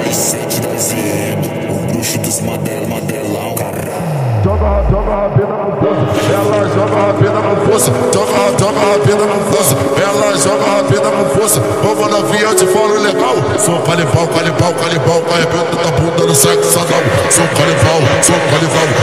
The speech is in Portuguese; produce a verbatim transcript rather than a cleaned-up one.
sete das I M, o bruxo dos Mandela, Mandelão, caralho. Joga, joga a rabeta no poço, ela joga a rabeta no poço. Joga, joga a rabeta no poço, ela joga a rabeta no poço. Vamos novinha, eu te falo legal. Sou calipau, calipau, calipau, arrebento da bunda no sexo anal. Sou calipau, sou calipau.